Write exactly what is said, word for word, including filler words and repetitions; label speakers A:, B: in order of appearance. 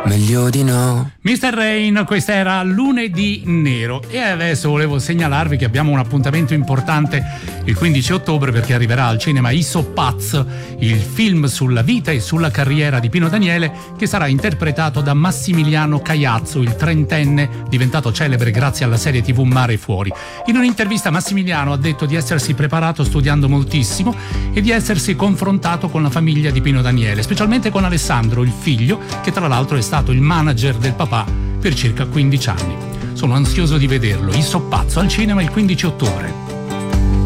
A: meglio di no.
B: mister Rain, questa era Lunedì Nero. E adesso volevo segnalarvi che abbiamo un appuntamento importante il quindici ottobre, perché arriverà al cinema I Soppaz, il film sulla vita e sulla carriera di Pino Daniele, che sarà interpretato da Massimiliano Caiazzo, il trentenne diventato celebre grazie alla serie tivù Mare Fuori. In un'intervista Massimiliano ha detto di essersi preparato studiando moltissimo e di essersi confrontato con la famiglia di Pino Daniele, specialmente con Alessandro, il figlio, che tra l'altro è stato il manager del papà per circa quindici anni. Sono ansioso di vederlo, I Soppazzo, al cinema il quindici ottobre.